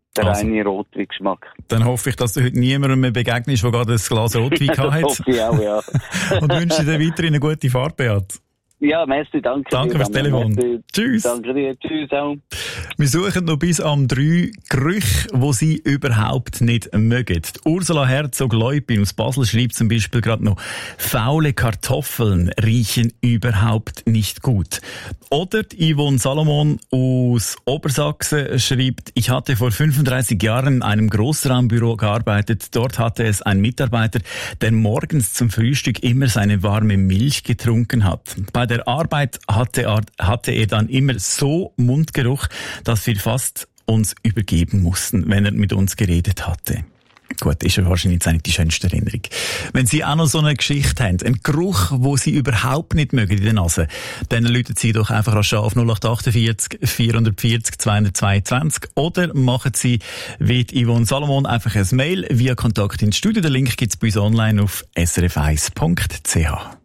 Der reine Rotwein-Geschmack. Dann hoffe ich, dass du heute niemandem mehr begegnest, der gerade ein Glas Rotwein gehabt hat. Das hoffe ich auch, ja. Und wünsche dir weiterhin eine gute Fahrt, Beat. Ja, merci, danke. Danke fürs Telefon. Merci. Tschüss. Danke dir. Tschüss auch. Wir suchen noch bis am 3 Gerüche, die sie überhaupt nicht mögen. Die Ursula Herzog-Leupin aus Basel schreibt zum Beispiel gerade noch, faule Kartoffeln riechen überhaupt nicht gut. Oder die Yvonne Salomon aus Obersachsen schreibt, ich hatte vor 35 Jahren in einem Großraumbüro gearbeitet. Dort hatte es ein Mitarbeiter, der morgens zum Frühstück immer seine warme Milch getrunken hat. Bei der Arbeit hatte er dann immer so Mundgeruch, dass wir fast uns übergeben mussten, wenn er mit uns geredet hatte. Gut, ist ja wahrscheinlich jetzt nicht die schönste Erinnerung. Wenn Sie auch noch so eine Geschichte haben, einen Geruch, wo Sie überhaupt nicht mögen in der Nase, dann rufen Sie doch einfach an auf 0848 440 222 oder machen Sie wie Yvonne Salomon einfach ein Mail via Kontakt ins Studio. Den Link gibt's bei uns online auf srf1.ch.